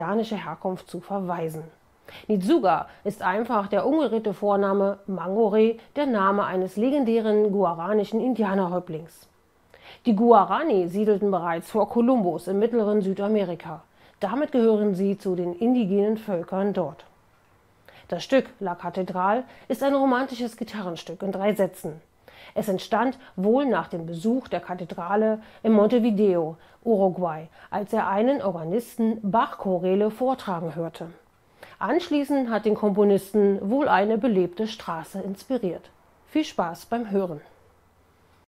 Herkunft zu verweisen. Nidzuga ist einfach der ungerechte Vorname Mangore, der Name eines legendären guaranischen Indianerhäuptlings. Die Guarani siedelten bereits vor Kolumbus im mittleren Südamerika. Damit gehören sie zu den indigenen Völkern dort. Das Stück La Catedral ist ein romantisches Gitarrenstück in 3 Sätzen. Es entstand wohl nach dem Besuch der Kathedrale in Montevideo, Uruguay, als er einen Organisten Bach-Choräle vortragen hörte. Anschließend hat den Komponisten wohl eine belebte Straße inspiriert. Viel Spaß beim Hören!